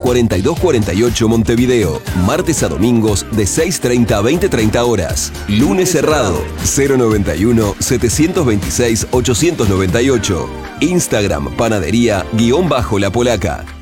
4248 Montevideo. Martes a domingos de 6:30 a 20:30 horas. Lunes cerrado 091 726 898. Instagram panadería _La Polaca.